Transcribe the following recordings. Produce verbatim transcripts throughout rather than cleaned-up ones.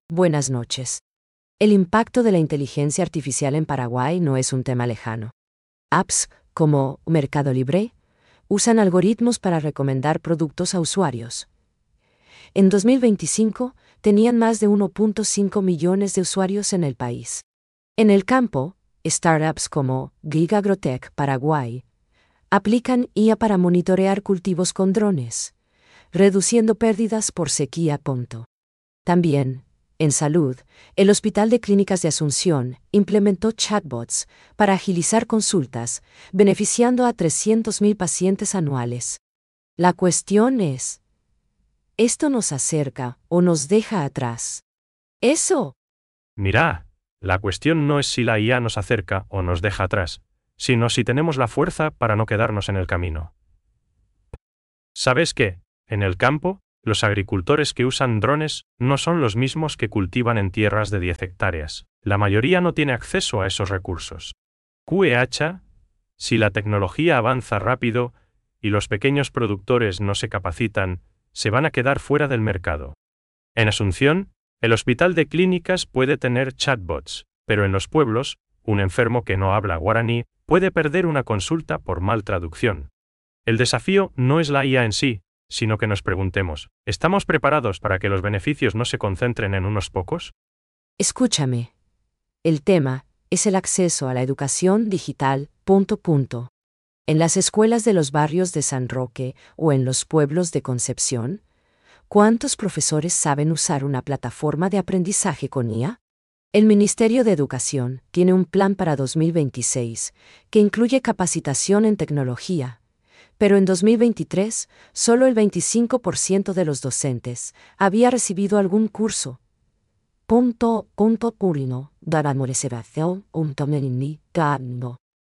Buenas noches. El impacto de la inteligencia artificial en Paraguay no es un tema lejano. Apps, como Mercado Libre, usan algoritmos para recomendar productos a usuarios. En dos mil veinticinco, tenían más de uno punto cinco millones de usuarios en el país. En el campo, startups como Gigagrotech Paraguay aplican I A para monitorear cultivos con drones, reduciendo pérdidas por sequía. También, en salud, el Hospital de Clínicas de Asunción implementó chatbots para agilizar consultas, beneficiando a trescientos mil pacientes anuales. La cuestión es, ¿esto nos acerca o nos deja atrás? ¡Eso! Mirá, la cuestión no es si la I A nos acerca o nos deja atrás, sino si tenemos la fuerza para no quedarnos en el camino. ¿Sabes qué? En el campo, los agricultores que usan drones no son los mismos que cultivan en tierras de diez hectáreas. La mayoría no tiene acceso a esos recursos. Q E H, si la tecnología avanza rápido y los pequeños productores no se capacitan, se van a quedar fuera del mercado. En Asunción, el Hospital de Clínicas puede tener chatbots, pero en los pueblos, un enfermo que no habla guaraní puede perder una consulta por mal traducción. El desafío no es la I A en sí, sino que nos preguntemos, ¿estamos preparados para que los beneficios no se concentren en unos pocos? Escúchame. El tema es el acceso a la educación digital. Punto, punto. En las escuelas de los barrios de San Roque o en los pueblos de Concepción, ¿cuántos profesores saben usar una plataforma de aprendizaje con I A? El Ministerio de Educación tiene un plan para dos mil veintiséis que incluye capacitación en tecnología, pero en dos mil veintitrés solo el veinticinco por ciento de los docentes había recibido algún curso. Punto, punto, purino, dar amorecevación, un tomenini, gano.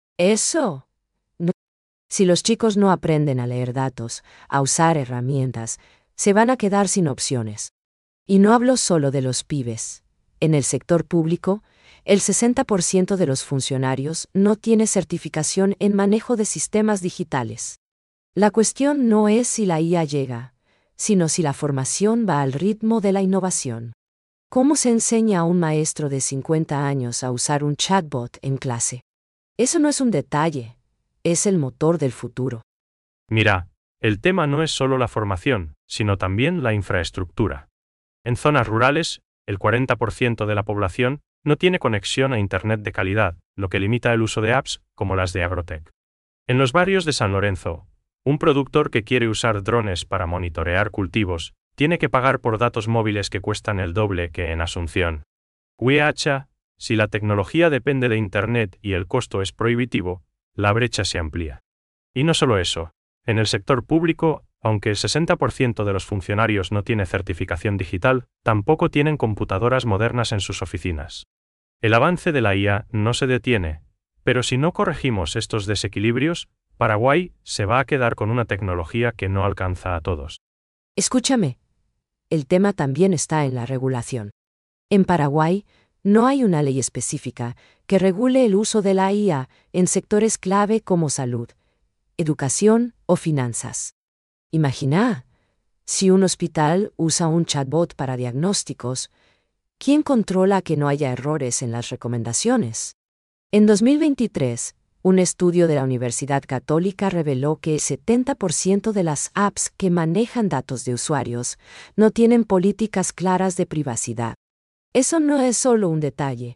Eso. No. Si los chicos no aprenden a leer datos, a usar herramientas, se van a quedar sin opciones. Y no hablo solo de los pibes. En el sector público, el sesenta por ciento de los funcionarios no tiene certificación en manejo de sistemas digitales. La cuestión no es si la I A llega, sino si la formación va al ritmo de la innovación. ¿Cómo se enseña a un maestro de cincuenta años a usar un chatbot en clase? Eso no es un detalle, es el motor del futuro. Mira, el tema no es solo la formación, sino también la infraestructura. En zonas rurales, el cuarenta por ciento de la población no tiene conexión a Internet de calidad, lo que limita el uso de apps como las de Agrotech. En los barrios de San Lorenzo, un productor que quiere usar drones para monitorear cultivos tiene que pagar por datos móviles que cuestan el doble que en Asunción. Q E H, si la tecnología depende de Internet y el costo es prohibitivo, la brecha se amplía. Y no solo eso, en el sector público, aunque el sesenta por ciento de los funcionarios no tiene certificación digital, tampoco tienen computadoras modernas en sus oficinas. El avance de la I A no se detiene, pero si no corregimos estos desequilibrios, Paraguay se va a quedar con una tecnología que no alcanza a todos. Escúchame. El tema también está en la regulación. En Paraguay, no hay una ley específica que regule el uso de la I A en sectores clave como salud, educación o finanzas. Imagina, si un hospital usa un chatbot para diagnósticos, ¿quién controla que no haya errores en las recomendaciones? En dos mil veintitrés, un estudio de la Universidad Católica reveló que el setenta por ciento de las apps que manejan datos de usuarios no tienen políticas claras de privacidad. Eso no es solo un detalle.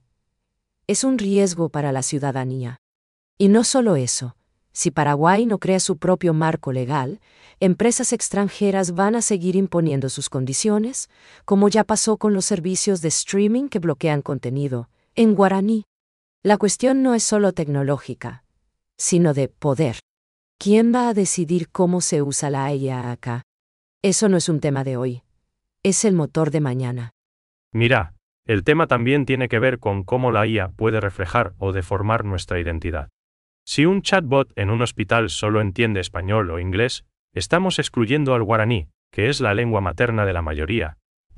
Es un riesgo para la ciudadanía. Y no solo eso. Si Paraguay no crea su propio marco legal, empresas extranjeras van a seguir imponiendo sus condiciones, como ya pasó con los servicios de streaming que bloquean contenido en guaraní. La cuestión no es solo tecnológica, sino de poder. ¿Quién va a decidir cómo se usa la I A acá? Eso no es un tema de hoy. Es el motor de mañana. Mira, el tema también tiene que ver con cómo la I A puede reflejar o deformar nuestra identidad. Si un chatbot en un hospital solo entiende español o inglés, estamos excluyendo al guaraní, que es la lengua materna de la mayoría.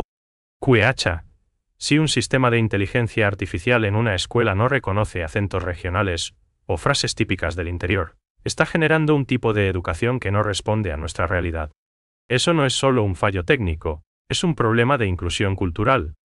Q E H. Si un sistema de inteligencia artificial en una escuela no reconoce acentos regionales o frases típicas del interior, está generando un tipo de educación que no responde a nuestra realidad. Eso no es solo un fallo técnico, es un problema de inclusión cultural.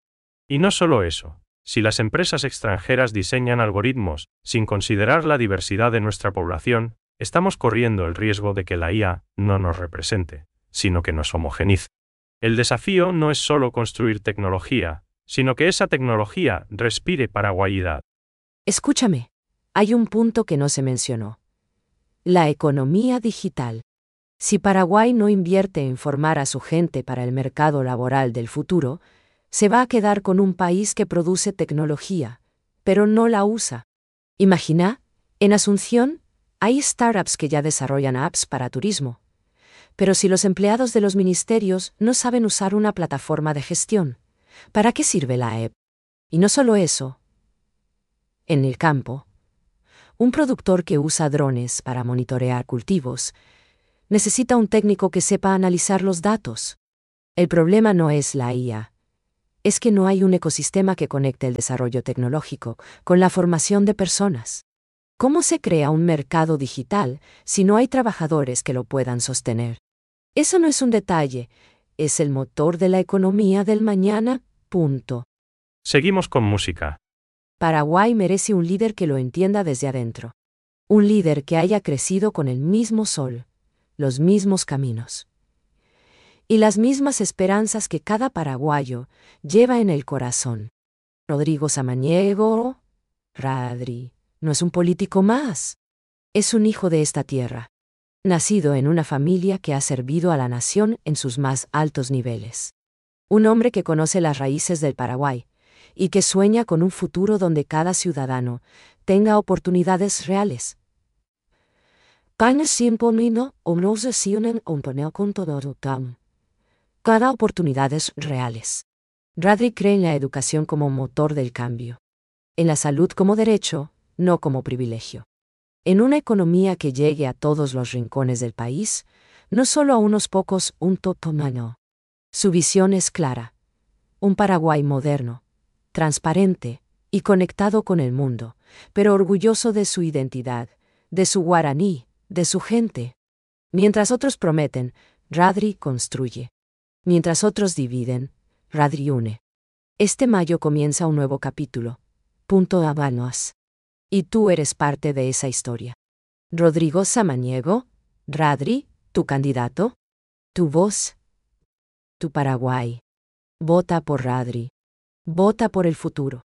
Y no solo eso. Si las empresas extranjeras diseñan algoritmos sin considerar la diversidad de nuestra población, estamos corriendo el riesgo de que la I A no nos represente, sino que nos homogenice. El desafío no es solo construir tecnología, sino que esa tecnología respire paraguayidad. Escúchame, hay un punto que no se mencionó. La economía digital. Si Paraguay no invierte en formar a su gente para el mercado laboral del futuro, se va a quedar con un país que produce tecnología, pero no la usa. Imagina, en Asunción, hay startups que ya desarrollan apps para turismo. Pero si los empleados de los ministerios no saben usar una plataforma de gestión, ¿para qué sirve la app? Y no solo eso. En el campo, un productor que usa drones para monitorear cultivos necesita un técnico que sepa analizar los datos. El problema no es la I A. Es que no hay un ecosistema que conecte el desarrollo tecnológico con la formación de personas. ¿Cómo se crea un mercado digital si no hay trabajadores que lo puedan sostener? Eso no es un detalle, es el motor de la economía del mañana, punto. Seguimos con música. Paraguay merece un líder que lo entienda desde adentro. Un líder que haya crecido con el mismo sol, los mismos caminos y las mismas esperanzas que cada paraguayo lleva en el corazón. Rodrigo Samaniego, Radri, no es un político más. Es un hijo de esta tierra, nacido en una familia que ha servido a la nación en sus más altos niveles. Un hombre que conoce las raíces del Paraguay y que sueña con un futuro donde cada ciudadano tenga oportunidades reales. Cada oportunidades reales. Radri cree en la educación como motor del cambio. En la salud como derecho, no como privilegio. En una economía que llegue a todos los rincones del país, no solo a unos pocos, un totomano. Su visión es clara. Un Paraguay moderno, transparente y conectado con el mundo, pero orgulloso de su identidad, de su guaraní, de su gente. Mientras otros prometen, Radri construye. Mientras otros dividen, Radri une. Este mayo comienza un nuevo capítulo. Punto Habanos. Y tú eres parte de esa historia. Rodrigo Samaniego, Radri, tu candidato, tu voz, tu Paraguay. Vota por Radri. Vota por el futuro.